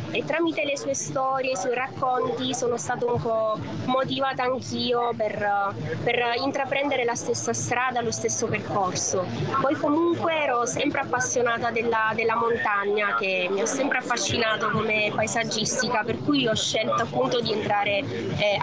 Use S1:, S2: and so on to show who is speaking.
S1: e tramite le sue storie, i suoi racconti sono stata un po' motivata anch'io per intraprendere la stessa strada, lo stesso percorso. Poi comunque ero sempre appassionata della montagna, che mi ha sempre affascinato come paesaggistica, per cui ho scelto appunto di entrare